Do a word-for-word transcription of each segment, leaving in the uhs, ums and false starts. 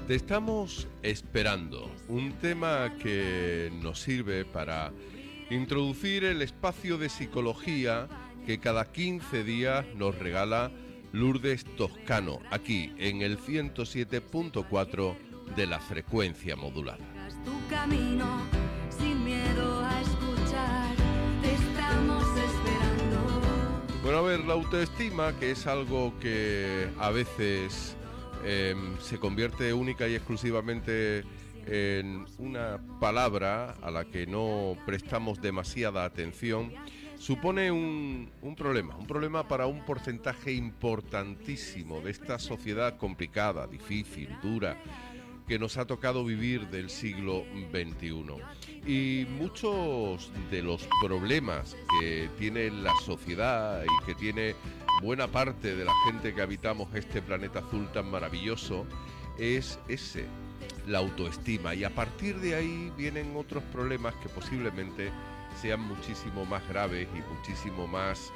Te estamos esperando, un tema que nos sirve para introducir el espacio de psicología que cada quince días nos regala Lourdes Toscano, aquí en el ciento siete punto cuatro de la frecuencia modulada. Tu camino sin miedo a escuchar, te estamos esperando. Bueno, a ver, la autoestima, que es algo que a veces eh, se convierte única y exclusivamente en una palabra a la que no prestamos demasiada atención, supone un, un problema, un problema para un porcentaje importantísimo de esta sociedad complicada, difícil, dura, que nos ha tocado vivir del siglo veintiuno. Y muchos de los problemas que tiene la sociedad y que tiene buena parte de la gente que habitamos este planeta azul tan maravilloso es ese, la autoestima. Y a partir de ahí vienen otros problemas que posiblemente sean muchísimo más graves y muchísimo más,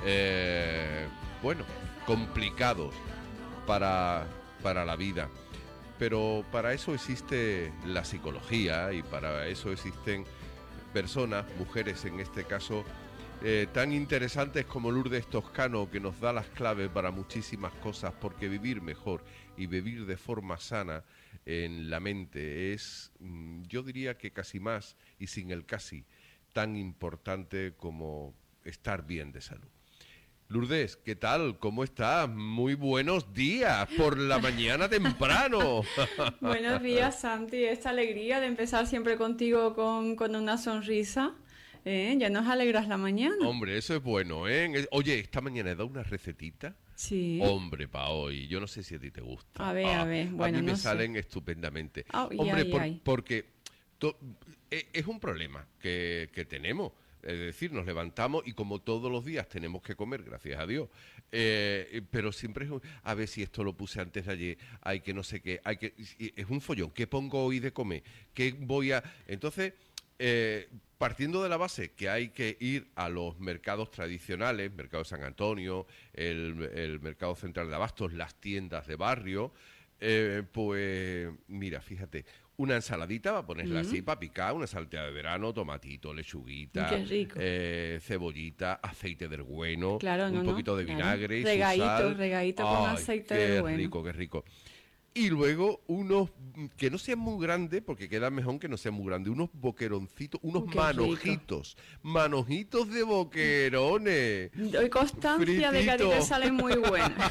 eh, bueno, complicados para, para la vida. Pero para eso existe la psicología y para eso existen personas, mujeres en este caso, eh, tan interesantes como Lourdes Toscano, que nos da las claves para muchísimas cosas, porque vivir mejor y vivir de forma sana en la mente es, yo diría que casi más, y sin el casi, tan importante como estar bien de salud. Lourdes, ¿qué tal? ¿Cómo estás? Muy buenos días, por la mañana temprano. Buenos días, Santi. Esta alegría de empezar siempre contigo con, con una sonrisa. ¿Eh? Ya nos alegras la mañana. Hombre, eso es bueno, ¿eh? Oye, esta mañana he dado una recetita. Sí. Hombre, pa' hoy. Yo no sé si a ti te gusta. A ver, ah, a ver. Bueno, a mí me no salen sé. estupendamente. Oh, Hombre, ay, por, ay. porque to, es un problema que, que tenemos. Es decir, nos levantamos y como todos los días tenemos que comer, gracias a Dios, eh, pero siempre es un, a ver si esto lo puse antes de ayer, hay que no sé qué, hay que es un follón, ¿qué pongo hoy de comer? ¿Qué voy a...? Entonces, eh, partiendo de la base que hay que ir a los mercados tradicionales, Mercado de San Antonio, el, el Mercado Central de Abastos, las tiendas de barrio, eh, pues mira, fíjate, una ensaladita, va a ponerla mm. así para picar, una salteada de verano, tomatito, lechuguita, qué rico. Eh, cebollita, aceite del bueno, claro, un no, poquito no, de claro. vinagre, y regadito, su sal. regadito con Ay, aceite qué del bueno. Qué rico, qué rico. Y luego unos, que no sean muy grandes, porque queda mejor que no sean muy grandes, unos boqueroncitos, unos Qué manojitos, rico. manojitos de boquerones. Doy constancia Fritito. de que a ti te salen muy buenas.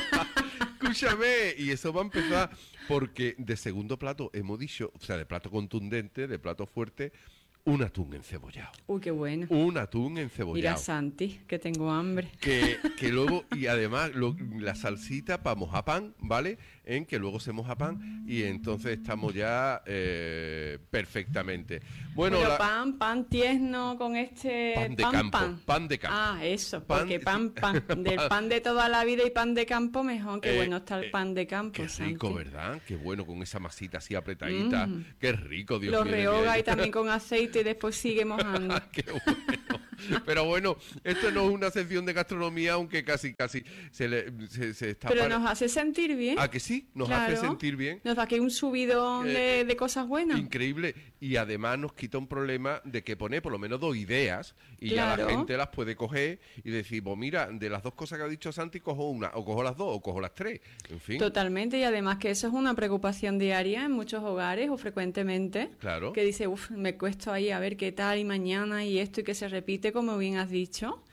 Escúchame, y eso va a empezar porque de segundo plato hemos dicho, o sea, de plato contundente, de plato fuerte, un atún encebollado. Uy, qué bueno. Un atún encebollado. Mira, Santi, que tengo hambre. Que, que luego, y además, lo, la salsita para mojar pan, ¿vale? En que luego se moja pan y entonces estamos ya eh, perfectamente. Bueno, Pero la, pan, pan tierno con este... Pan de pan, campo, pan. pan de campo. Ah, eso, Pan, porque pan, pan. Del pan de toda la vida y pan de campo, mejor. Qué eh, bueno está el eh, pan de campo, Qué rico, Santi. ¿verdad? Qué bueno, con esa masita así apretadita. Mm. Qué rico, Dios mío. Lo mío. rehoga y también con aceite y después sigue mojando. Qué bueno. Pero bueno, esto no es una sección de gastronomía, aunque casi, casi se, le, se, se está... Pero para... nos hace sentir bien. ¿A que sí? Nos claro. hace sentir bien. Nos da aquí un subidón eh, de, de cosas buenas. Increíble. Y además nos quita un problema de que pone por lo menos dos ideas y claro. ya la gente las puede coger y decir, pues mira, de las dos cosas que ha dicho Santi, cojo una, o cojo las dos, o cojo las tres. En fin. Totalmente, y además que eso es una preocupación diaria en muchos hogares o frecuentemente. Claro. Que dice, uff, me cuesto ahí a ver qué tal y mañana y esto y que se repite, como bien has dicho.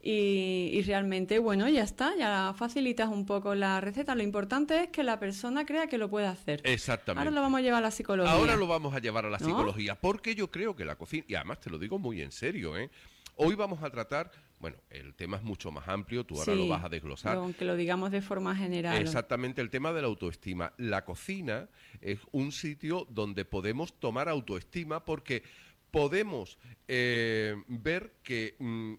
Y, y realmente, bueno, ya está, ya facilitas un poco la receta. Lo importante es que la persona crea que lo puede hacer. Exactamente. Ahora lo vamos a llevar a la psicología. Ahora lo vamos a llevar a la ¿no? psicología, porque yo creo que la cocina, y además te lo digo muy en serio, ¿eh? Hoy vamos a tratar, bueno, el tema es mucho más amplio, tú ahora sí, lo vas a desglosar. Aunque lo digamos de forma general. Exactamente, el tema de la autoestima. La cocina es un sitio donde podemos tomar autoestima porque podemos eh, ver que... Mm,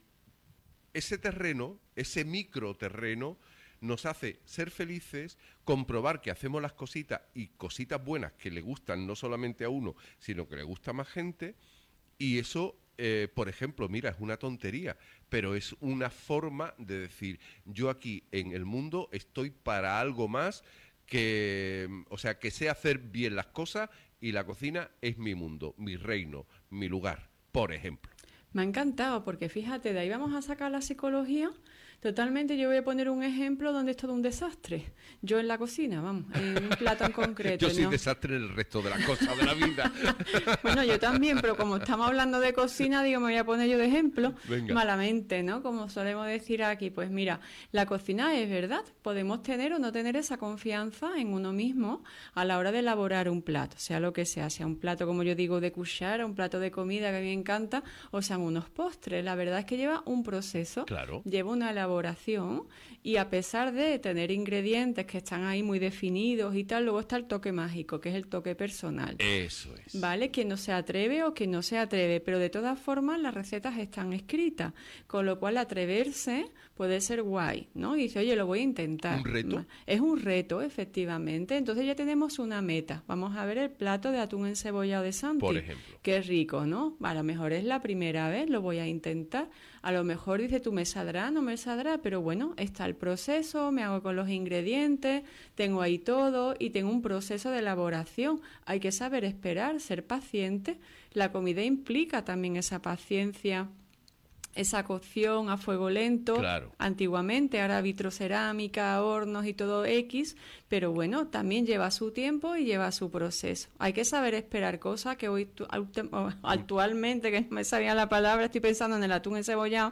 ese terreno, ese microterreno, nos hace ser felices, comprobar que hacemos las cositas y cositas buenas que le gustan no solamente a uno, sino que le gusta a más gente, y eso, eh, por ejemplo, mira, es una tontería, pero es una forma de decir, yo aquí en el mundo estoy para algo más que, o sea, que sé hacer bien las cosas y la cocina es mi mundo, mi reino, mi lugar, por ejemplo. Me ha encantado porque fíjate, de ahí vamos a sacar la psicología. Totalmente, yo voy a poner un ejemplo donde es todo un desastre. Yo en la cocina, vamos, en un plato en concreto. Yo soy ¿no? desastre en el resto de las cosas de la vida. Bueno, yo también, pero como estamos hablando de cocina, digo, me voy a poner yo de ejemplo. Venga. Malamente, ¿no? Como solemos decir aquí, pues mira, la cocina es verdad, podemos tener o no tener esa confianza en uno mismo a la hora de elaborar un plato, sea lo que sea, sea un plato, como yo digo, de cuchara, un plato de comida que a mí me encanta, o sean unos postres. La verdad es que lleva un proceso, Claro. lleva una elaboración, y a pesar de tener ingredientes que están ahí muy definidos y tal, luego está el toque mágico, que es el toque personal. Eso es. ¿Vale? Quien no se atreve o quien no se atreve, pero de todas formas las recetas están escritas, con lo cual atreverse puede ser guay, ¿no? Y dice, oye, lo voy a intentar. ¿Un reto? Es un reto, efectivamente. Entonces ya tenemos una meta. Vamos a ver el plato de atún encebollado de Santi. Por ejemplo. Qué rico, ¿no? A lo mejor es la primera vez, lo voy a intentar. A lo mejor dice, tú me saldrá, no me saldrá, pero bueno, está el proceso, me hago con los ingredientes, tengo ahí todo y tengo un proceso de elaboración. Hay que saber esperar, ser paciente. La comida implica también esa paciencia, esa cocción a fuego lento. Claro. Antiguamente, ahora vitrocerámica, hornos y todo X, pero bueno, también lleva su tiempo y lleva su proceso. Hay que saber esperar, cosas que hoy tu, actualmente, que no me sabía la palabra, estoy pensando en el atún encebollado,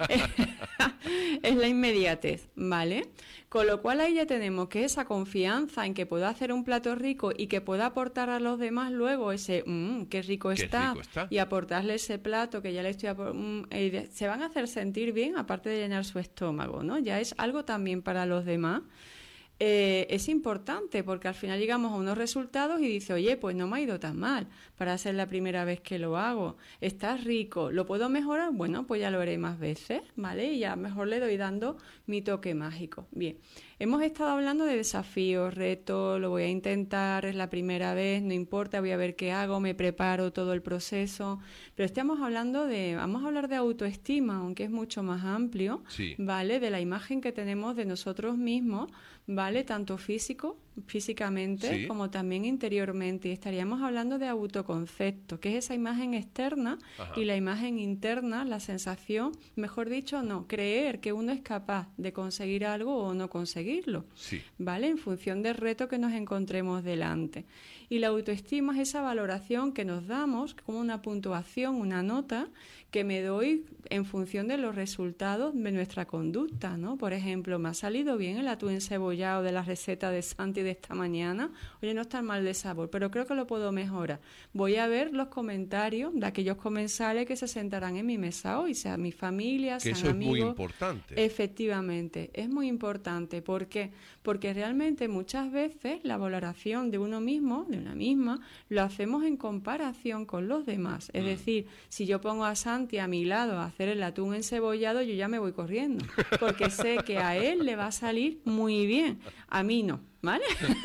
es la inmediatez, ¿vale? Con lo cual ahí ya tenemos que esa confianza en que pueda hacer un plato rico y que pueda aportar a los demás luego ese, mmm, qué rico, Qué está, rico está. y aportarle ese plato que ya le estoy... Mm, eh, se van a hacer sentir bien, aparte de llenar su estómago, ¿no? Ya es algo también para los demás. Eh, es importante porque al final llegamos a unos resultados y dice, oye, pues no me ha ido tan mal para ser la primera vez que lo hago, está rico, ¿lo puedo mejorar? Bueno, pues ya lo haré más veces, ¿vale? Y ya mejor le doy dando mi toque mágico. Bien, hemos estado hablando de desafíos, retos, lo voy a intentar, es la primera vez, no importa, voy a ver qué hago, me preparo todo el proceso, pero estamos hablando de, vamos a hablar de autoestima, aunque es mucho más amplio, Sí. ¿vale? De la imagen que tenemos de nosotros mismos, ¿vale? Tanto físico, físicamente, Sí. como también interiormente. Y estaríamos hablando de autoconcepto, que es esa imagen externa. Ajá. Y la imagen interna, la sensación, mejor dicho, no, creer que uno es capaz de conseguir algo o no conseguirlo, Sí. ¿vale? En función del reto que nos encontremos delante. Y la autoestima es esa valoración que nos damos, como una puntuación, una nota, que me doy en función de los resultados de nuestra conducta, ¿no? Por ejemplo, me ha salido bien el atún encebollado de la receta de Santi de esta mañana. Oye, no está mal de sabor, pero creo que lo puedo mejorar. Voy a ver los comentarios de aquellos comensales que se sentarán en mi mesa hoy, sea mi familia, Que sean eso es amigos. muy importante. Efectivamente, es muy importante. ¿Por qué? Porque realmente muchas veces la valoración de uno mismo, de una misma, lo hacemos en comparación con los demás. Es Mm. decir, si yo pongo a Santi a mi lado a hacer el atún encebollado, yo ya me voy corriendo, porque sé que a él le va a salir muy bien, a mí no, ¿vale?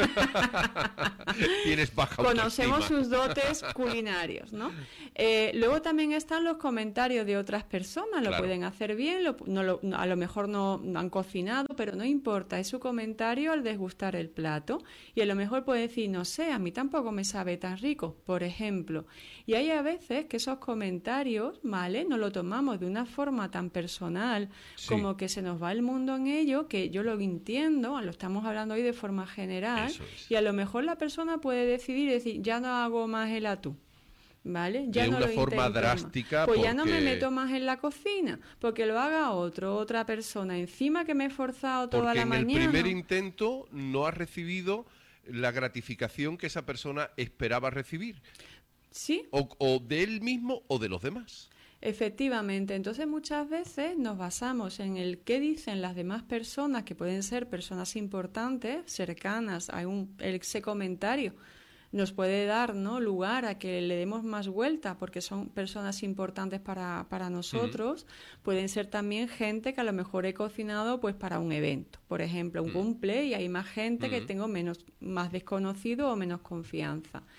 Tienes baja Conocemos autoestima. sus dotes culinarios, ¿no? Eh, luego también están los comentarios de otras personas, lo Claro. pueden hacer bien, lo- no lo- no- a lo mejor no, no han cocinado, pero no importa, es su comentario al desgustar el plato. Y a lo mejor puede decir, no sé, a mí tampoco me sabe tan rico, por ejemplo. Y hay a veces que esos comentarios, ¿vale? No lo tomamos de una forma tan personal, Sí. como que se nos va el mundo en ello, que yo lo entiendo, lo estamos hablando hoy de forma general, Eso es. y a lo mejor la persona puede decidir y decir, ya no hago más el atún, ¿vale? Ya De no una lo forma intento más. drástica, Pues ya no me porque- meto más en la cocina, porque lo haga otro, otra persona, encima que me he esforzado toda Porque la en mañana. el primer intento no has recibido la gratificación que esa persona esperaba recibir. Sí, O, o de él mismo o de los demás. efectivamente. Entonces muchas veces nos basamos en el qué dicen las demás personas, que pueden ser personas importantes, cercanas a un, ese comentario. Nos puede dar, ¿no?, lugar a que le demos más vuelta porque son personas importantes para, para nosotros. Pueden ser también gente que a lo mejor he cocinado pues para un evento, por ejemplo, un Mm. cumple, y hay más gente que Mm. tengo menos, más desconocido o menos confianza.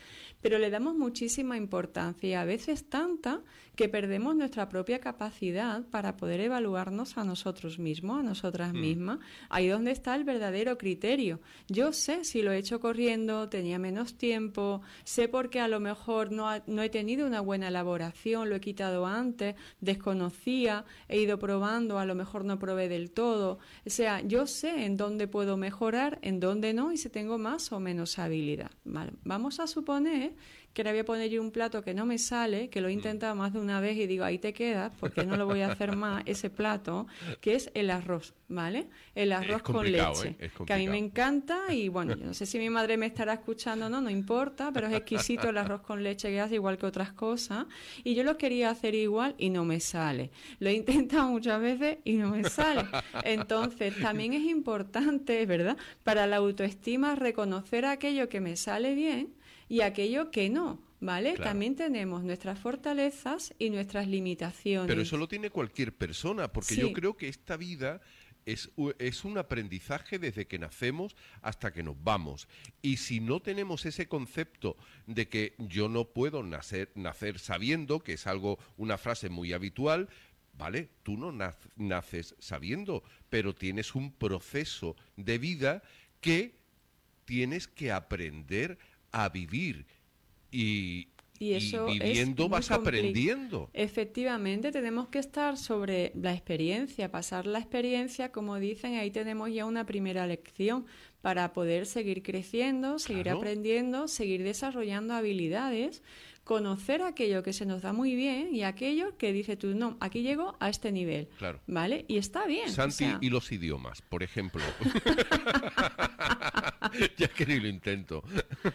pero le damos muchísima importancia y a veces tanta que perdemos nuestra propia capacidad para poder evaluarnos a nosotros mismos, a nosotras mm. mismas. Ahí donde está el verdadero criterio. Yo sé si lo he hecho corriendo, tenía menos tiempo, sé porque a lo mejor no, ha, no he tenido una buena elaboración, lo he quitado antes, desconocía, he ido probando, a lo mejor no probé del todo. O sea, yo sé en dónde puedo mejorar, en dónde no y si tengo más o menos habilidad. Vale. Vamos a suponer que le voy a poner yo un plato que no me sale, que lo he intentado más de una vez y digo, ahí te quedas, porque no lo voy a hacer más, ese plato, que es el arroz, ¿vale? El arroz con leche, ¿eh? que a mí me encanta y bueno, yo no sé si mi madre me estará escuchando o no, no importa, pero es exquisito el arroz con leche que hace igual que otras cosas y yo lo quería hacer igual y no me sale. Lo he intentado muchas veces y no me sale. Entonces, también es importante, ¿verdad? Para la autoestima reconocer aquello que me sale bien y aquello que no, ¿vale? Claro. También tenemos nuestras fortalezas y nuestras limitaciones. Pero eso lo tiene cualquier persona, porque sí. yo creo que esta vida es, es un aprendizaje desde que nacemos hasta que nos vamos. Y si no tenemos ese concepto de que yo no puedo nacer, nacer sabiendo, que es algo, una frase muy habitual, ¿vale? Tú no naces sabiendo, pero tienes un proceso de vida que tienes que aprender a vivir y, y, eso y viviendo es vas aprendiendo. Efectivamente, tenemos que estar sobre la experiencia, pasar la experiencia, como dicen, ahí tenemos ya una primera lección para poder seguir creciendo, seguir claro. aprendiendo, seguir desarrollando habilidades, conocer aquello que se nos da muy bien y aquello que dices tú, no, aquí llego a este nivel, claro. ¿vale? Y está bien. Santi, o sea... y los idiomas, por ejemplo. Ya que ni lo intento.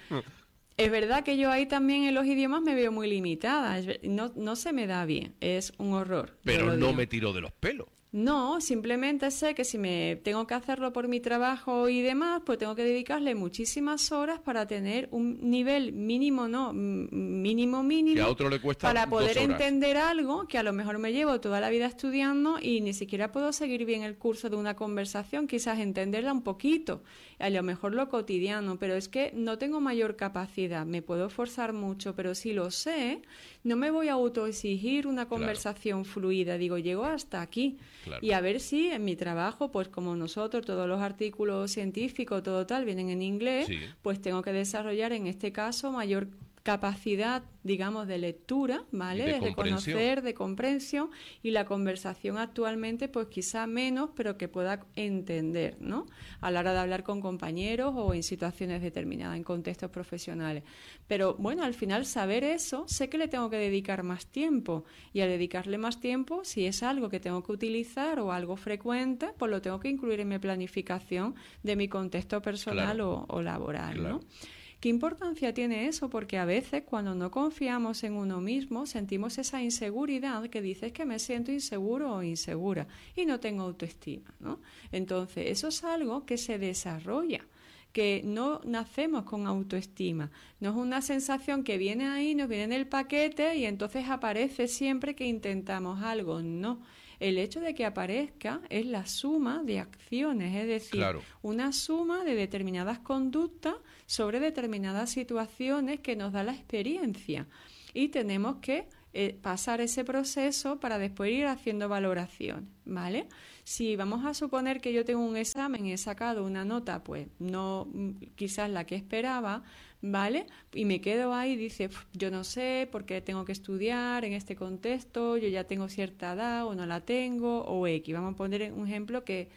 Es verdad que yo ahí también en los idiomas me veo muy limitada, es, no, no se me da bien, es un horror. Pero no me tiro de los pelos. No, simplemente sé que si me tengo que hacerlo por mi trabajo y demás, pues tengo que dedicarle muchísimas horas para tener un nivel mínimo, no, mínimo, mínimo, que a otro le cuesta para poder dos horas. entender algo que a lo mejor me llevo toda la vida estudiando y ni siquiera puedo seguir bien el curso de una conversación, quizás entenderla un poquito, a lo mejor lo cotidiano, pero es que no tengo mayor capacidad, me puedo esforzar mucho, pero si lo sé, no me voy a autoexigir una conversación claro. fluida, digo, llego hasta aquí. Claro. Y a ver si en mi trabajo, pues como nosotros, todos los artículos científicos, todo tal, vienen en inglés, sí. pues tengo que desarrollar en este caso mayor capacidad, digamos, de lectura, ¿vale? De, de reconocer, de comprensión, y la conversación actualmente, pues quizá menos, pero que pueda entender, ¿no? A la hora de hablar con compañeros o en situaciones determinadas, en contextos profesionales. Pero bueno, al final saber eso, sé que le tengo que dedicar más tiempo, y al dedicarle más tiempo, si es algo que tengo que utilizar o algo frecuente, pues lo tengo que incluir en mi planificación de mi contexto personal claro. o, o laboral, claro. ¿no? ¿Qué importancia tiene eso? Porque a veces cuando no confiamos en uno mismo sentimos esa inseguridad que dices que me siento inseguro o insegura y no tengo autoestima, ¿no? Entonces eso es algo que se desarrolla, que no nacemos con autoestima, no es una sensación que viene ahí, nos viene en el paquete y entonces aparece siempre que intentamos algo, no. El hecho de que aparezca es la suma de acciones, es decir, claro. una suma de determinadas conductas sobre determinadas situaciones que nos da la experiencia. Y tenemos que eh, pasar ese proceso para después ir haciendo valoración, ¿vale? Si vamos a suponer que yo tengo un examen y he sacado una nota, pues no quizás la que esperaba, ¿vale? Y me quedo ahí y dice, yo no sé por qué tengo que estudiar en este contexto, yo ya tengo cierta edad o no la tengo, o X. Vamos a poner un ejemplo que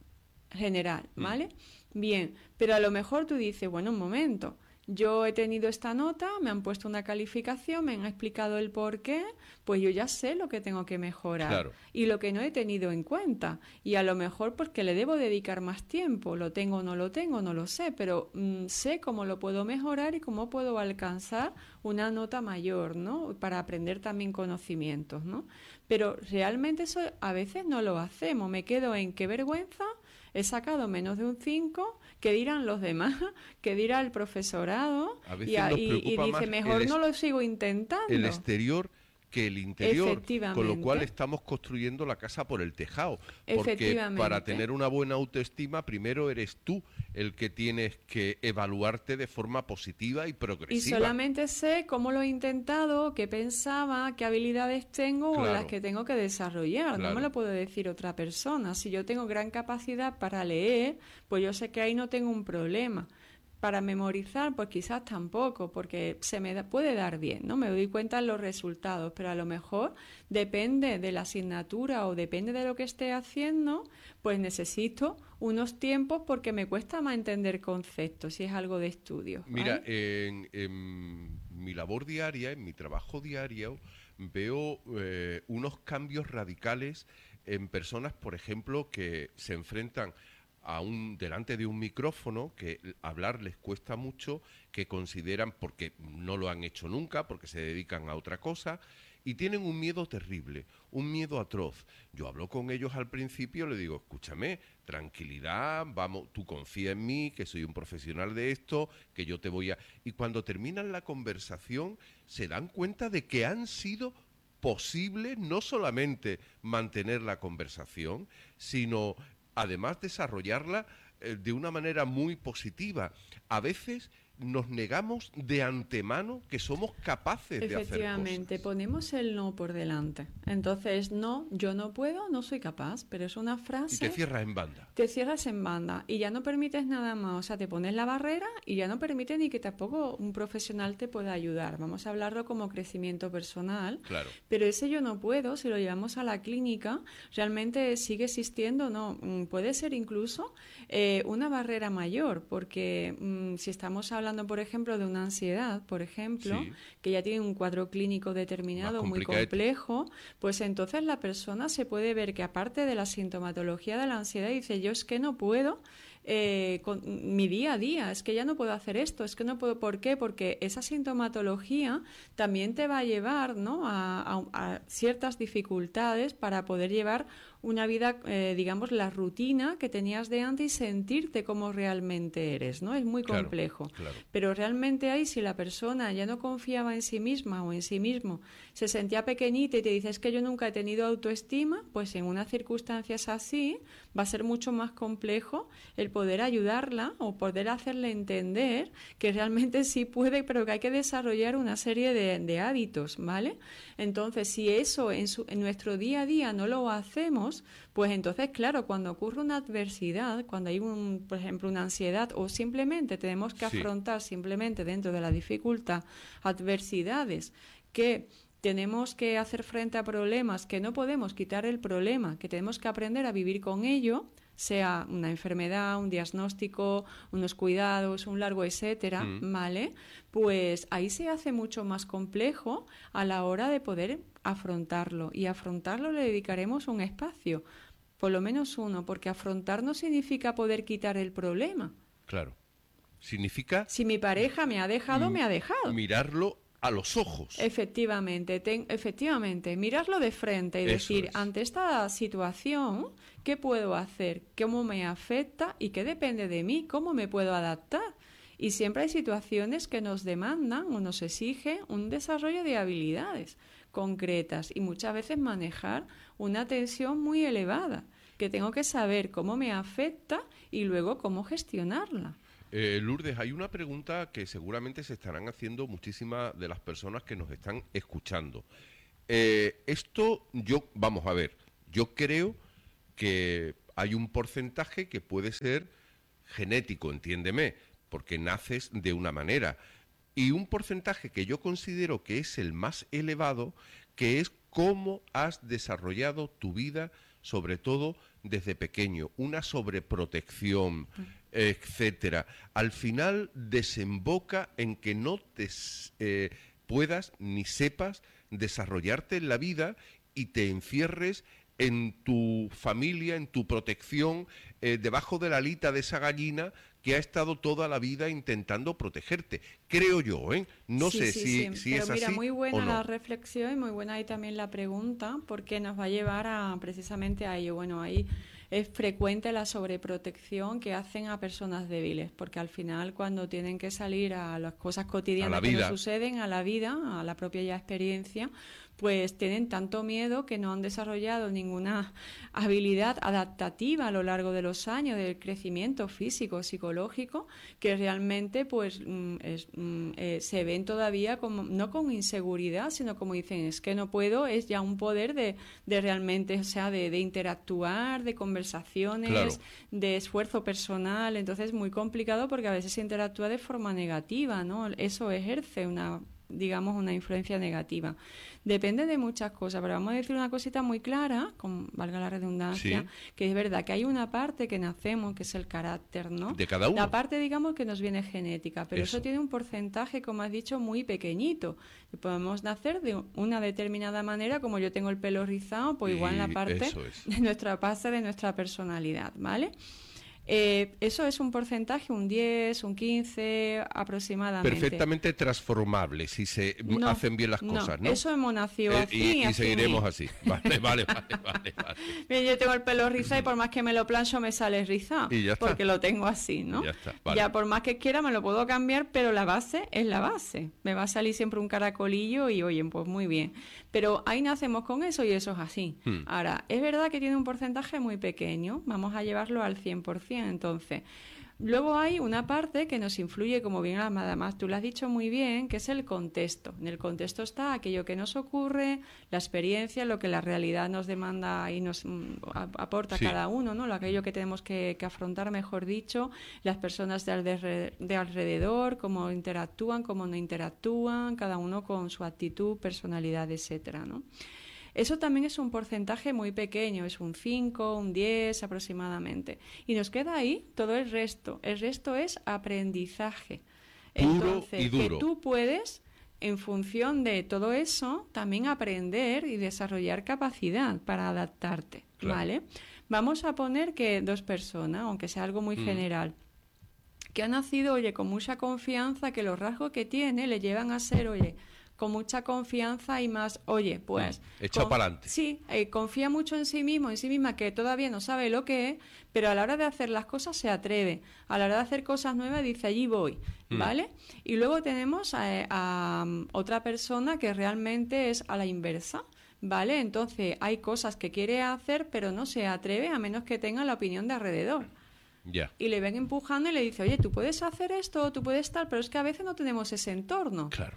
general, ¿vale? Mm. Bien, pero a lo mejor tú dices, bueno, un momento, yo he tenido esta nota, me han puesto una calificación, me han explicado el por qué, pues yo ya sé lo que tengo que mejorar claro. y lo que no he tenido en cuenta. Y a lo mejor porque le debo dedicar más tiempo, lo tengo o no lo tengo, no lo sé, pero mmm, sé cómo lo puedo mejorar y cómo puedo alcanzar una nota mayor, ¿no? Para aprender también conocimientos, ¿no? Pero realmente eso a veces no lo hacemos, me quedo en qué vergüenza, he sacado menos de un cinco, ¿qué dirán los demás? ¿Qué dirá el profesorado? A veces y, nos y, y dice, mejor el no lo sigo intentando. El exterior que el interior, con lo cual estamos construyendo la casa por el tejado, porque para tener una buena autoestima primero eres tú el que tienes que evaluarte de forma positiva y progresiva. Y solamente sé cómo lo he intentado, qué pensaba, qué habilidades tengo claro. o las que tengo que desarrollar, claro. no me lo puede decir otra persona. Si yo tengo gran capacidad para leer, pues yo sé que ahí no tengo un problema. Para memorizar, pues quizás tampoco, porque se me da, puede dar bien, ¿no? Me doy cuenta en los resultados, pero a lo mejor depende de la asignatura o depende de lo que esté haciendo, pues necesito unos tiempos porque me cuesta más entender conceptos si es algo de estudio, ¿vale? Mira, en, en mi labor diaria, en mi trabajo diario, veo eh, unos cambios radicales en personas, por ejemplo, que se enfrentan a un delante de un micrófono, que hablar les cuesta mucho, que consideran, porque no lo han hecho nunca, porque se dedican a otra cosa, y tienen un miedo terrible, un miedo atroz. Yo hablo con ellos al principio, le digo, escúchame, tranquilidad, vamos, tú confía en mí, que soy un profesional de esto, que yo te voy a... Y cuando terminan la conversación, se dan cuenta de que han sido posible no solamente mantener la conversación, sino además desarrollarla eh, de una manera muy positiva. A veces nos negamos de antemano que somos capaces de hacer cosas. Efectivamente, ponemos el no por delante. Entonces, no, yo no puedo, no soy capaz, pero es una frase... Y te cierras en banda. Te cierras en banda y ya no permites nada más. O sea, te pones la barrera y ya no permite ni que tampoco un profesional te pueda ayudar. Vamos a hablarlo como crecimiento personal. Claro. Pero ese yo no puedo, si lo llevamos a la clínica, realmente sigue existiendo, ¿no? Puede ser incluso eh, una barrera mayor, porque mmm, si estamos hablando hablando, por ejemplo, de una ansiedad, por ejemplo, sí. que ya tiene un cuadro clínico determinado muy complejo, pues entonces la persona se puede ver que aparte de la sintomatología de la ansiedad, dice, yo es que no puedo eh, con mi día a día, es que ya no puedo hacer esto, es que no puedo, ¿por qué? Porque esa sintomatología también te va a llevar, ¿no?, a, a, a ciertas dificultades para poder llevar una vida, eh, digamos, la rutina que tenías de antes y sentirte como realmente eres, ¿no? Es muy complejo. Claro, claro. Pero realmente ahí, si la persona ya no confiaba en sí misma o en sí mismo, se sentía pequeñita y te dice, es que yo nunca he tenido autoestima, pues en unas circunstancias así va a ser mucho más complejo el poder ayudarla o poder hacerle entender que realmente sí puede, pero que hay que desarrollar una serie de, de hábitos, ¿vale? Entonces, si eso en, su, en nuestro día a día no lo hacemos, pues entonces, claro, cuando ocurre una adversidad, cuando hay, un, por ejemplo, una ansiedad o simplemente tenemos que sí. afrontar simplemente dentro de la dificultad adversidades que tenemos que hacer frente a problemas, que no podemos quitar el problema, que tenemos que aprender a vivir con ello, sea una enfermedad, un diagnóstico, unos cuidados, un largo etcétera, mm. ¿vale? Pues ahí se hace mucho más complejo a la hora de poder afrontarlo. Y a afrontarlo le dedicaremos un espacio, por lo menos uno, porque afrontar no significa poder quitar el problema. Claro. Significa... Si mi pareja me ha dejado, me ha dejado. Mirarlo a los ojos. Efectivamente, ten, efectivamente, mirarlo de frente y Eso decir, es. ante esta situación, ¿qué puedo hacer? ¿Cómo me afecta? ¿Y qué depende de mí? ¿Cómo me puedo adaptar? Y siempre hay situaciones que nos demandan o nos exigen un desarrollo de habilidades concretas y muchas veces manejar una tensión muy elevada, que tengo que saber cómo me afecta y luego cómo gestionarla. Eh, Lourdes, hay una pregunta que seguramente se estarán haciendo muchísimas de las personas que nos están escuchando. Eh, esto, yo, vamos a ver, yo creo que hay un porcentaje que puede ser genético, entiéndeme, porque naces de una manera, y un porcentaje que yo considero que es el más elevado, que es cómo has desarrollado tu vida, sobre todo desde pequeño, una sobreprotección, etcétera. Al final desemboca en que no te eh, puedas ni sepas desarrollarte en la vida y te encierres en tu familia, en tu protección, eh, debajo de la alita de esa gallina que ha estado toda la vida intentando protegerte. Creo yo, ¿eh? No sí, sé sí, si, sí. si Pero es mira, así muy buena o no. la reflexión y muy buena ahí también la pregunta, porque nos va a llevar a precisamente a ello. Bueno, ahí es frecuente la sobreprotección que hacen a personas débiles, porque al final cuando tienen que salir a las cosas cotidianas que nos suceden, a la vida, a la propia ya experiencia, pues tienen tanto miedo que no han desarrollado ninguna habilidad adaptativa a lo largo de los años del crecimiento físico, psicológico, que realmente pues mm, es, mm, eh, se ven todavía como, no con inseguridad, sino como dicen, es que no puedo, es ya un poder de, de realmente, o sea, de, de interactuar, de conversaciones, claro. de esfuerzo personal. Entonces es muy complicado porque a veces se interactúa de forma negativa, ¿no? Eso ejerce una, digamos, una influencia negativa. Depende de muchas cosas, pero vamos a decir una cosita muy clara, con, valga la redundancia, sí. que es verdad que hay una parte que nacemos, que es el carácter, ¿no? De cada uno. La parte, digamos, que nos viene genética, pero eso, eso tiene un porcentaje, como has dicho, muy pequeñito. Podemos nacer de una determinada manera, como yo tengo el pelo rizado, pues igual en la parte eso es. de nuestra base, de nuestra personalidad, ¿vale? Eh, eso es un porcentaje, un diez, un quince aproximadamente. Perfectamente transformable si se no, hacen bien las cosas, ¿no? Eso hemos nacido eh, así. Y, y así seguiremos mismo. así. Vale, vale, vale, vale, vale. Bien, yo tengo el pelo rizado y por más que me lo plancho me sale rizado. Y ya está. Porque lo tengo así, ¿no? Ya está, vale. Ya por más que quiera me lo puedo cambiar, pero la base es la base. Me va a salir siempre un caracolillo y oye, pues muy bien. Pero ahí nacemos con eso y eso es así. Hmm. Ahora, es verdad que tiene un porcentaje muy pequeño. Vamos a llevarlo al cien por ciento, entonces. Luego hay una parte que nos influye, como bien además tú lo has dicho muy bien, que es el contexto. En el contexto está aquello que nos ocurre, la experiencia, lo que la realidad nos demanda y nos mm, aporta sí. cada uno, ¿no? Lo aquello que tenemos que, que afrontar, mejor dicho, las personas de, alde- de alrededor, cómo interactúan, cómo no interactúan, cada uno con su actitud, personalidad, etcétera, ¿no? Eso también es un porcentaje muy pequeño, es un cinco, un diez aproximadamente. Y nos queda ahí todo el resto. El resto es aprendizaje. Puro Entonces, y duro. que tú puedes, en función de todo eso, también aprender y desarrollar capacidad para adaptarte, Claro. ¿vale? Vamos a poner que dos personas, aunque sea algo muy Mm. general, que ha nacido, oye, con mucha confianza, que los rasgos que tiene le llevan a ser, oye, con mucha confianza y más, oye, pues... Mm, echado con- para adelante. Sí, eh, confía mucho en sí mismo, en sí misma, que todavía no sabe lo que es, pero a la hora de hacer las cosas se atreve. A la hora de hacer cosas nuevas dice, allí voy, Mm. ¿vale? Y luego tenemos a, a, um, otra persona que realmente es a la inversa, ¿vale? Entonces hay cosas que quiere hacer, pero no se atreve a menos que tenga la opinión de alrededor. Ya. Y le ven empujando y le dice, oye, tú puedes hacer esto, tú puedes estar, pero es que a veces no tenemos ese entorno. Claro.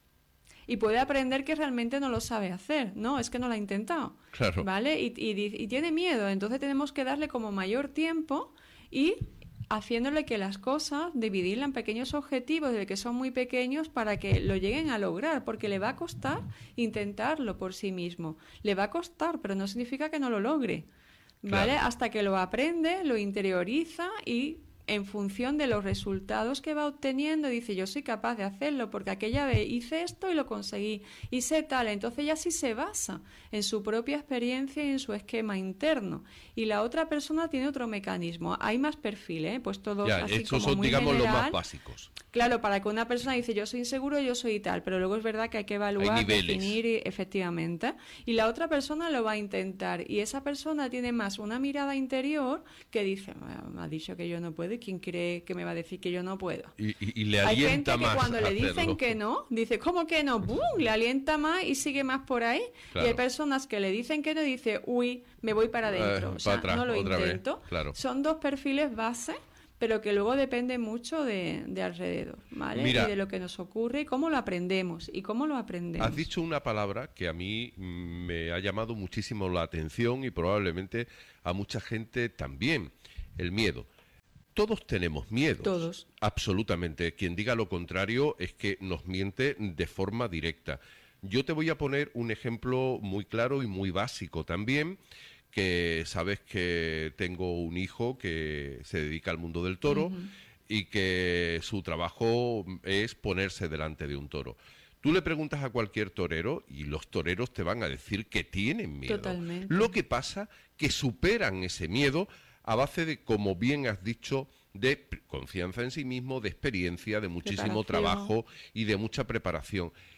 Y puede aprender que realmente no lo sabe hacer, ¿no? Es que no lo ha intentado, Claro. ¿vale? Y, y, di- y tiene miedo, entonces tenemos que darle como mayor tiempo y haciéndole que las cosas, dividirla en pequeños objetivos desde que son muy pequeños para que lo lleguen a lograr, porque le va a costar intentarlo por sí mismo. Le va a costar, pero no significa que no lo logre, ¿vale? Claro. Hasta que lo aprende, lo interioriza y en función de los resultados que va obteniendo, dice, yo soy capaz de hacerlo, porque aquella vez hice esto y lo conseguí, y sé tal, entonces ya sí se basa en su propia experiencia y en su esquema interno. Y la otra persona tiene otro mecanismo. Hay más perfiles, ¿eh? Pues todos Ya, así estos como son, muy digamos, los más general. básicos. Claro, para que una persona dice yo soy inseguro, yo soy tal, pero luego es verdad que hay que evaluar, Hay niveles. definir y- efectivamente. Y la otra persona lo va a intentar y esa persona tiene más una mirada interior que dice, "Ah, me ha dicho que yo no puedo y quién cree que me va a decir que yo no puedo. Y, y- y le Hay alienta gente que más cuando a le dicen hacerlo. que no, dice, ¿cómo que no? ¡Bum! Le alienta más y sigue más por ahí. Claro. Y hay personas que le dicen que no y dice, uy, me voy para adentro. Eh, o sea, para atrás, no lo otra vez, intento. claro. Son dos perfiles base, pero que luego depende mucho de, de alrededor, ¿vale? Mira. Y de lo que nos ocurre y cómo lo aprendemos. Y cómo lo aprendemos. Has dicho una palabra que a mí mm, me ha llamado muchísimo la atención y probablemente a mucha gente también, el miedo. Todos tenemos miedos. Todos. Absolutamente. Quien diga lo contrario es que nos miente de forma directa. Yo te voy a poner un ejemplo muy claro y muy básico también, que sabes que tengo un hijo que se dedica al mundo del toro Ujú. y que su trabajo es ponerse delante de un toro. Tú le preguntas a cualquier torero y los toreros te van a decir que tienen miedo. Totalmente. Lo que pasa que superan ese miedo a base de, como bien has dicho, de p- confianza en sí mismo, de experiencia, de muchísimo Preparación. trabajo y de mucha preparación.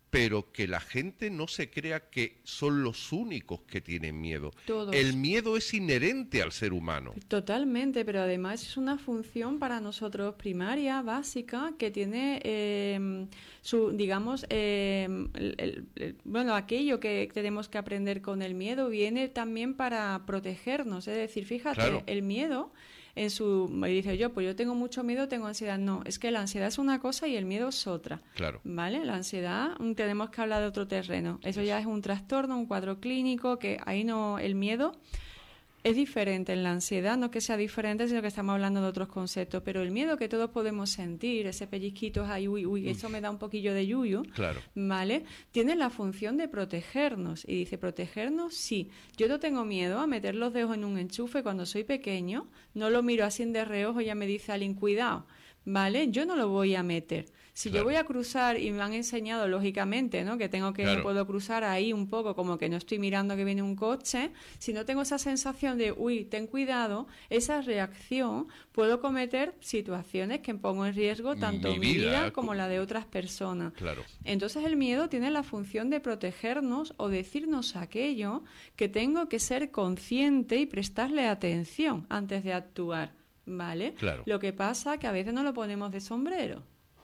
pero que la gente no se crea que son los únicos que tienen miedo. Todos. El miedo es inherente al ser humano. Totalmente, pero además es una función para nosotros primaria, básica, que tiene eh, su, digamos, eh, el, el, el, bueno, aquello que tenemos que aprender con el miedo viene también para protegernos. Es decir, fíjate, claro. el miedo en su, me dice yo, pues yo tengo mucho miedo, tengo ansiedad. No, es que la ansiedad es una cosa y el miedo es otra. Claro. ¿Vale? La ansiedad, tenemos que hablar de otro terreno. Eso ya es un trastorno, un cuadro clínico, que ahí no, el miedo es diferente en la ansiedad, no que sea diferente, sino que estamos hablando de otros conceptos. Pero el miedo que todos podemos sentir, ese pellizquito ahí, uy, uy, eso me da un poquillo de yuyu, claro. ¿vale? Tiene la función de protegernos. Y dice, ¿protegernos? Sí. Yo no tengo miedo a meter los dedos en un enchufe cuando soy pequeño, no lo miro así de reojo y ya me dice alguien, cuidado, ¿vale? Yo no lo voy a meter. Si claro. yo voy a cruzar y me han enseñado, lógicamente, ¿no? que tengo que claro. no puedo cruzar ahí un poco, como que no estoy mirando que viene un coche, si no tengo esa sensación de, uy, ten cuidado, esa reacción, puedo cometer situaciones que pongo en riesgo tanto mi, mi vida, vida como la de otras personas. Claro. Entonces el miedo tiene la función de protegernos o decirnos aquello que tengo que ser consciente y prestarle atención antes de actuar, ¿vale? Claro. Lo que pasa que a veces no lo ponemos de sombrero.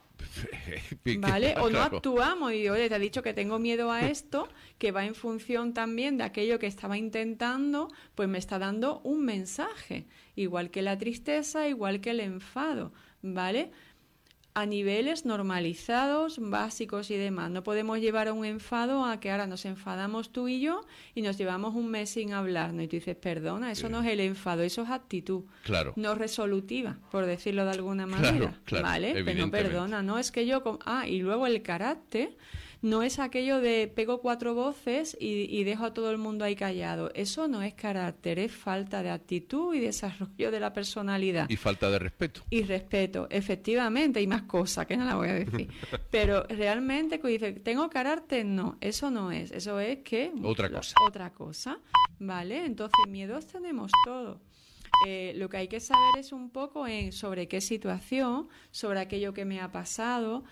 ¿Vale? O no claro. actuamos y oye, te ha dicho que tengo miedo a esto, que va en función también de aquello que estaba intentando, pues me está dando un mensaje, igual que la tristeza, igual que el enfado, ¿vale? A niveles normalizados, básicos y demás. No podemos llevar a un enfado a que ahora nos enfadamos tú y yo y nos llevamos un mes sin hablarnos. Y tú dices, perdona, eso sí. no es el enfado, eso es actitud. Claro. No resolutiva, por decirlo de alguna manera. Claro, claro, ¿vale? Pero no perdona, ¿no? Es que yo... Ah, y luego el carácter... No es aquello de pego cuatro voces y, y dejo a todo el mundo ahí callado. Eso no es carácter, es falta de actitud y desarrollo de la personalidad. Y falta de respeto. Y respeto, efectivamente, hay más cosas que no la voy a decir. Pero realmente, cuando dice, ¿tengo carácter? No, eso no es. Eso es que... Otra cosa. Otra cosa, ¿vale? Entonces, miedos tenemos todos. Eh, lo que hay que saber es un poco en sobre qué situación, sobre aquello que me ha pasado,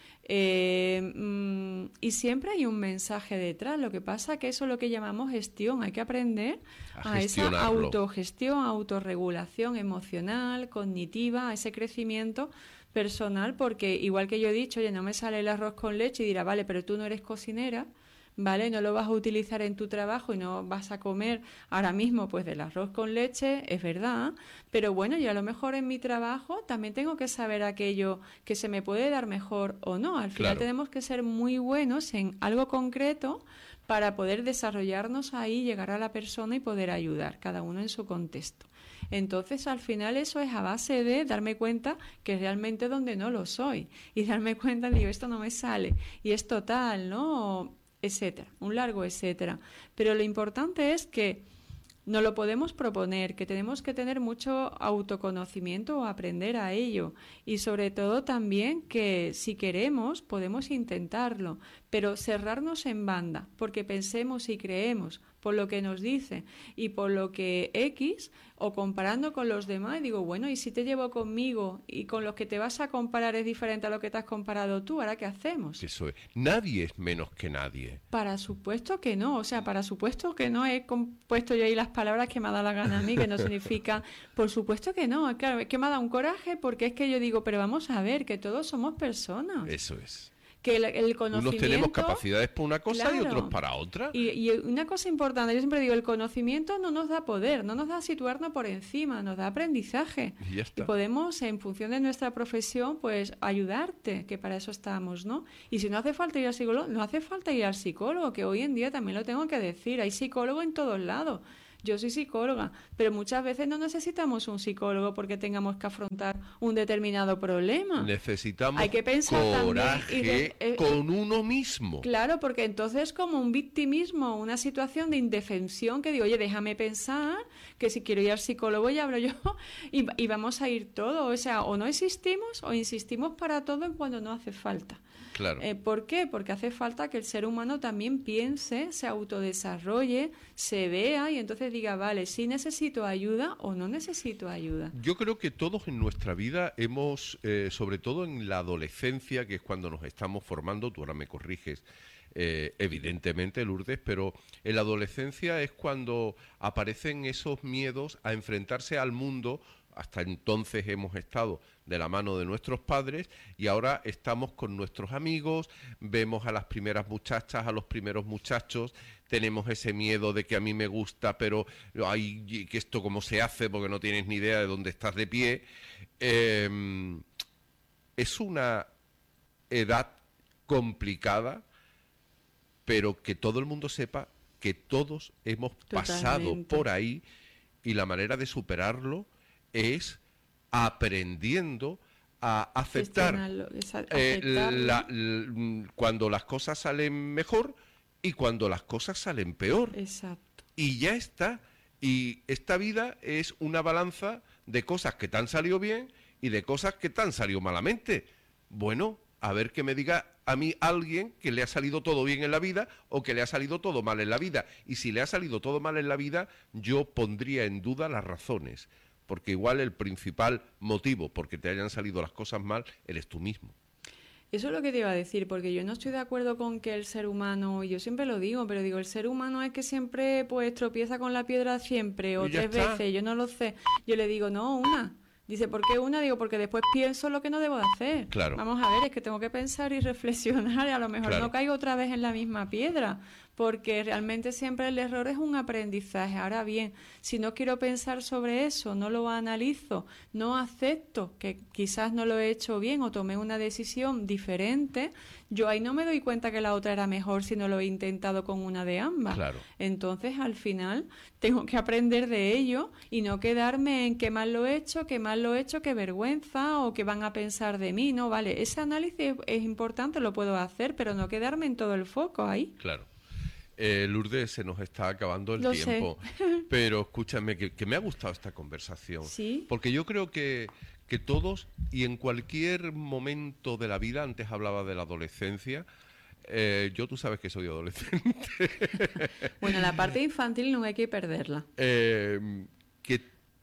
eh, mmm, y siempre hay un mensaje detrás. Lo que pasa que eso es lo que llamamos gestión. Hay que aprender a, a esa autogestión, autorregulación emocional, cognitiva, a ese crecimiento personal, porque igual que yo he dicho, oye, no me sale el arroz con leche y dirá, vale, pero tú no eres cocinera, ¿vale? No lo vas a utilizar en tu trabajo y no vas a comer ahora mismo pues del arroz con leche, es verdad, pero bueno, yo a lo mejor en mi trabajo también tengo que saber aquello que se me puede dar mejor o no. Al final claro. tenemos que ser muy buenos en algo concreto para poder desarrollarnos ahí, llegar a la persona y poder ayudar, cada uno en su contexto. Entonces, al final eso es a base de darme cuenta que realmente donde no lo soy y darme cuenta, digo, esto no me sale y es total, ¿no?, etcétera, un largo etcétera. Pero lo importante es que nos lo podemos proponer, que tenemos que tener mucho autoconocimiento o aprender a ello. Y sobre todo también que si queremos podemos intentarlo, pero cerrarnos en banda, porque pensemos y creemos por lo que nos dice y por lo que X, o comparando con los demás, y digo, bueno, y si te llevo conmigo y con los que te vas a comparar es diferente a lo que te has comparado tú, ¿ahora qué hacemos? Eso es. Nadie es menos que nadie. Para supuesto que no, o sea, para supuesto que no, he compuesto yo ahí las palabras que me ha dado la gana a mí, que no significa, por supuesto que no, claro, es que me ha dado un coraje porque es que yo digo, pero vamos a ver, que todos somos personas. Eso es. Que el, el conocimiento... Unos tenemos capacidades para una cosa claro, y otros para otra. Y, y una cosa importante, yo siempre digo, el conocimiento no nos da poder, no nos da situarnos por encima, nos da aprendizaje. Y ya está. Y podemos, en función de nuestra profesión, pues ayudarte, que para eso estamos, ¿no? Y si no hace falta ir al psicólogo, no hace falta ir al psicólogo, que hoy en día también lo tengo que decir, hay psicólogos en todos lados. Yo soy psicóloga, pero muchas veces no necesitamos un psicólogo porque tengamos que afrontar un determinado problema. Necesitamos Hay que pensar coraje también y de, eh, con uno mismo. Claro, porque entonces es como un victimismo, una situación de indefensión que digo, oye, déjame pensar que si quiero ir al psicólogo ya hablo yo y, y vamos a ir todos. O sea, o no existimos o insistimos para todo en cuando no hace falta. Claro. Eh, ¿Por qué? Porque hace falta que el ser humano también piense, se autodesarrolle, se vea y entonces diga, vale, si necesito ayuda o no necesito ayuda. Yo creo que todos en nuestra vida hemos, eh, sobre todo en la adolescencia, que es cuando nos estamos formando, tú ahora me corriges, eh, evidentemente, Lourdes, pero en la adolescencia es cuando aparecen esos miedos a enfrentarse al mundo. Hasta entonces hemos estado de la mano de nuestros padres y ahora estamos con nuestros amigos, vemos a las primeras muchachas, a los primeros muchachos, tenemos ese miedo de que a mí me gusta, pero ay, que esto cómo se hace porque no tienes ni idea de dónde estás de pie. Eh, es una edad complicada, pero que todo el mundo sepa que todos hemos pasado Totalmente. por ahí y la manera de superarlo es aprendiendo a aceptar, Gestionarlo, esa- eh, aceptarlo. la- l- cuando las cosas salen mejor y cuando las cosas salen peor. Exacto. Y ya está. Y esta vida es una balanza de cosas que te han salido bien y de cosas que te han salido malamente. Bueno, a ver que me diga a mí alguien que le ha salido todo bien en la vida o que le ha salido todo mal en la vida. Y si le ha salido todo mal en la vida, yo pondría en duda las razones. Porque igual el principal motivo por que te hayan salido las cosas mal eres tú mismo. Eso es lo que te iba a decir, porque yo no estoy de acuerdo con que el ser humano, y yo siempre lo digo, pero digo, el ser humano es que siempre pues tropieza con la piedra siempre, o Y ya tres está. veces, yo no lo sé. Yo le digo, no, una. Dice, ¿por qué una? Digo, porque después pienso lo que no debo de hacer. Claro. Vamos a ver, es que tengo que pensar y reflexionar, y a lo mejor Claro. no caigo otra vez en la misma piedra, porque realmente siempre el error es un aprendizaje. Ahora bien, si no quiero pensar sobre eso, no lo analizo, no acepto que quizás no lo he hecho bien o tomé una decisión diferente, yo ahí no me doy cuenta que la otra era mejor si no lo he intentado con una de ambas. Claro. Entonces, al final, tengo que aprender de ello y no quedarme en qué mal lo he hecho, qué mal lo he hecho, qué vergüenza o qué van a pensar de mí. No, vale, ese análisis es, es importante, lo puedo hacer, pero no quedarme en todo el foco ahí. Claro. Eh, Lourdes, se nos está acabando el Lo sé. tiempo, pero escúchame, que, que me ha gustado esta conversación, Sí. porque yo creo que, que todos, y en cualquier momento de la vida, antes hablaba de la adolescencia, eh, yo tú sabes que soy adolescente, Bueno, la parte infantil no hay que perderla. eh, que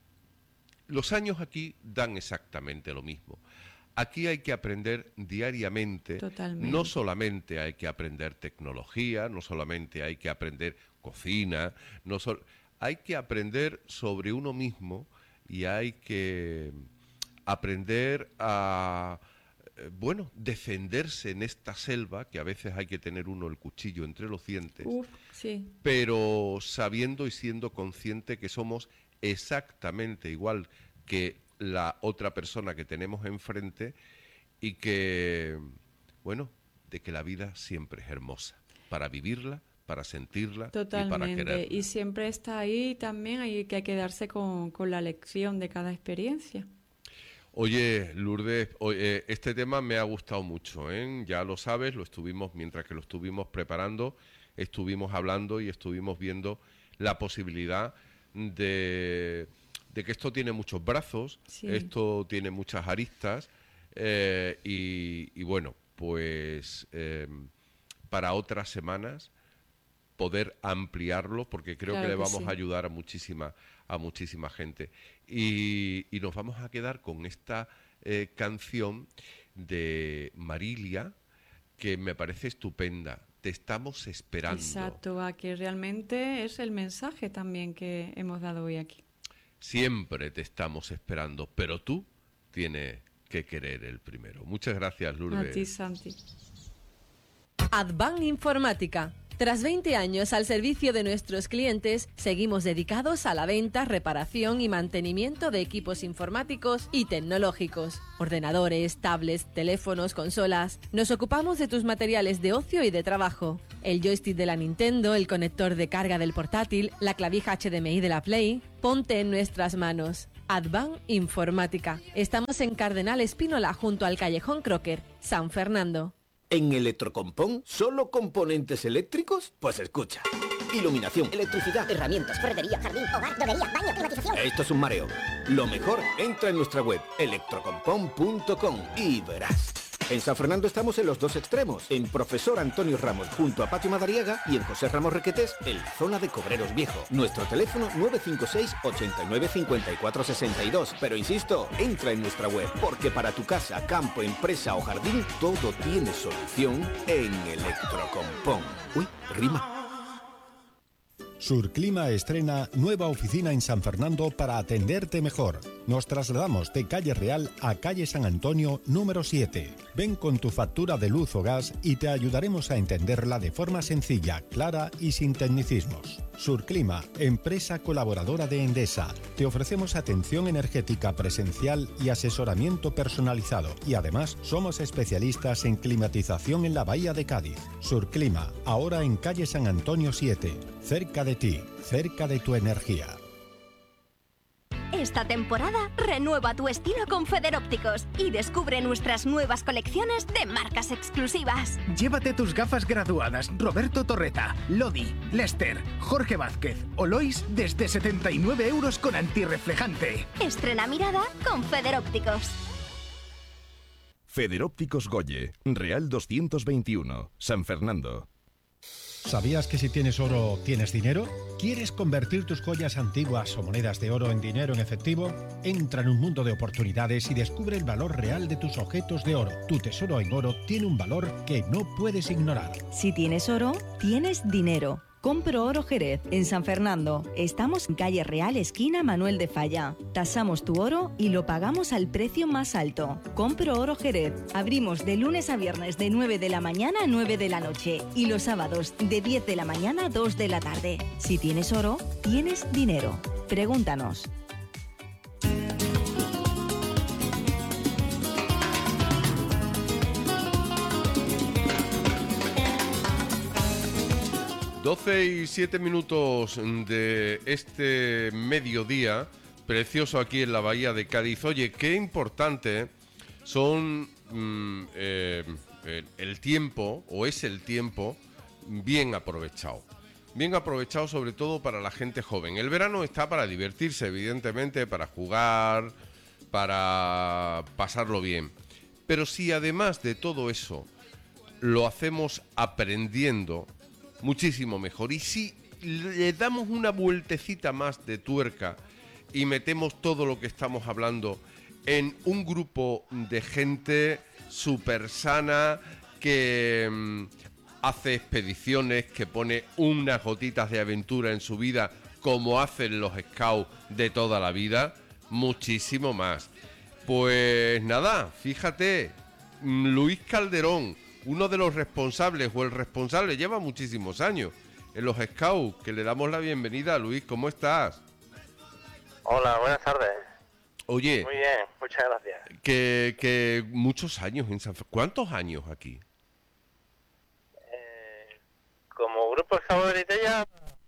los años aquí dan exactamente lo mismo. Aquí hay que aprender diariamente, Totalmente. no solamente hay que aprender tecnología, no solamente hay que aprender cocina, no sol- hay que aprender sobre uno mismo y hay que aprender a, eh, bueno, defenderse en esta selva, que a veces hay que tener uno el cuchillo entre los dientes, Uf, sí. pero sabiendo y siendo consciente que somos exactamente igual que la otra persona que tenemos enfrente y que, bueno, de que la vida siempre es hermosa, para vivirla, para sentirla y para Totalmente. quererla. Y siempre está ahí también, hay que quedarse con, con la lección de cada experiencia. Oye, Lourdes, o- eh, este tema me ha gustado mucho, ¿eh? Ya lo sabes, lo estuvimos, mientras que lo estuvimos preparando, estuvimos hablando y estuvimos viendo la posibilidad de, de que esto tiene muchos brazos, Sí. esto tiene muchas aristas, eh, y, y bueno, pues eh, para otras semanas poder ampliarlo, porque creo Claro que le que vamos sí. a ayudar a muchísima, a muchísima gente. Y, y nos vamos a quedar con esta eh, canción de Marilia, que me parece estupenda. Te estamos esperando. Exacto, a que realmente es el mensaje también que hemos dado hoy aquí. Siempre te estamos esperando, pero tú tienes que querer el primero. Muchas gracias, Lourdes. A ti, Santi. Advan Informática. Tras veinte años al servicio de nuestros clientes, seguimos dedicados a la venta, reparación y mantenimiento de equipos informáticos y tecnológicos. Ordenadores, tablets, teléfonos, consolas. Nos ocupamos de tus materiales de ocio y de trabajo. El joystick de la Nintendo, el conector de carga del portátil, la clavija H D M I de la Play. Ponte en nuestras manos. Advan Informática. Estamos en Cardenal Espínola junto al Callejón Crocker, San Fernando. ¿En Electrocompón solo componentes eléctricos? Pues escucha. Iluminación, Electricidad, herramientas, ferretería, jardín, hogar, droguería, baño, climatización. esto es un mareo. Lo mejor, entra en nuestra web electrocompón punto com y verás. En San Fernando estamos en los dos extremos, en Profesor Antonio Ramos junto a Patio Madariaga y en José Ramos Requetés en la zona de Cobreros Viejo. Nuestro teléfono nueve cinco seis, ocho nueve cinco cuatro seis dos. Pero insisto, entra en nuestra web, porque para tu casa, campo, empresa o jardín, todo tiene solución en Electrocompón. Uy, rima. Surclima estrena nueva oficina en San Fernando para atenderte mejor. Nos trasladamos de Calle Real a Calle San Antonio número siete. Ven con tu factura de luz o gas y te ayudaremos a entenderla de forma sencilla, clara y sin tecnicismos. Surclima, empresa colaboradora de Endesa. Te ofrecemos atención energética presencial y asesoramiento personalizado. Y además, somos especialistas en climatización en la Bahía de Cádiz. Surclima, ahora en Calle San Antonio siete. Cerca de ti, cerca de tu energía. Esta temporada renueva tu estilo con Federópticos y descubre nuestras nuevas colecciones de marcas exclusivas. Llévate tus gafas graduadas Roberto Torreta, Lodi, Lester, Jorge Vázquez o Lois desde setenta y nueve euros con antirreflejante. Estrena mirada con Federópticos. Federópticos Goye, Real doscientos veintiuno, San Fernando. ¿Sabías que si tienes oro, tienes dinero? ¿Quieres convertir tus joyas antiguas o monedas de oro en dinero en efectivo? Entra en un mundo de oportunidades y descubre el valor real de tus objetos de oro. Tu tesoro en oro tiene un valor que no puedes ignorar. Si tienes oro, tienes dinero. Compro Oro Jerez, en San Fernando. Estamos en Calle Real, esquina Manuel de Falla. Tasamos tu oro y lo pagamos al precio más alto. Compro Oro Jerez. Abrimos de lunes a viernes de nueve de la mañana a nueve de la noche y los sábados de diez de la mañana a dos de la tarde. Si tienes oro, tienes dinero. Pregúntanos. doce y siete minutos de este mediodía, precioso aquí en la Bahía de Cádiz. Oye, qué importante son mm, eh, el tiempo, o es el tiempo, bien aprovechado. Bien aprovechado sobre todo para la gente joven. El verano está para divertirse, evidentemente, para jugar, para pasarlo bien. Pero si además de todo eso lo hacemos aprendiendo, muchísimo mejor. Y si le damos una vueltecita más de tuerca y metemos todo lo que estamos hablando en un grupo de gente súper sana que mmm, hace expediciones, que pone unas gotitas de aventura en su vida, como hacen los scouts de toda la vida, muchísimo más. Pues nada, fíjate, Luis Calderón, uno de los responsables, o el responsable, lleva muchísimos años en los Scouts, que le damos la bienvenida. Luis, ¿cómo estás? Hola, buenas tardes. Oye. Muy bien, muchas gracias. Que, que muchos años en San Fernando. ¿Cuántos años aquí? Eh, como grupo Scout de Elitella,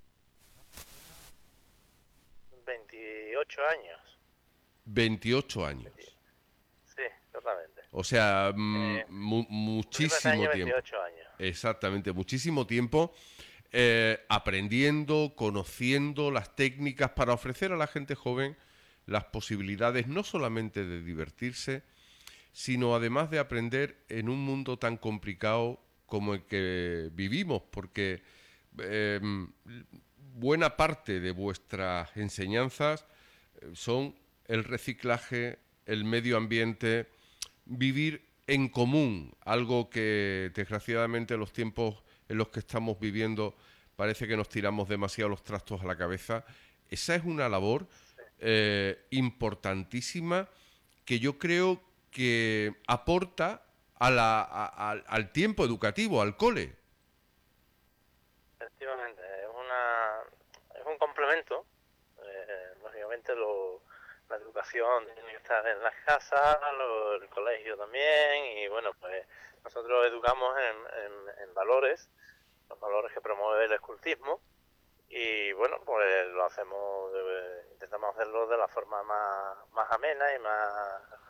veintiocho años. veintiocho años. Sí, totalmente. O sea, eh, mu muchísimo año, tiempo. veintiocho años. Exactamente, muchísimo tiempo eh, aprendiendo, conociendo las técnicas para ofrecer a la gente joven las posibilidades no solamente de divertirse, sino además de aprender en un mundo tan complicado como el que vivimos, porque eh, buena parte de vuestras enseñanzas son el reciclaje, el medio ambiente, vivir en común, algo que desgraciadamente en los tiempos en los que estamos viviendo parece que nos tiramos demasiado los trastos a la cabeza. Esa es una labor eh, importantísima que yo creo que aporta a la, a, a, al tiempo educativo, al cole. Efectivamente, es, una, es un complemento. Eh, lógicamente lo... La educación tiene que estar en las casas, lo, el colegio también, y bueno, pues nosotros educamos en, en, en valores, los valores que promueve el escultismo, y bueno, pues lo hacemos, de, intentamos hacerlo de la forma más, más amena y más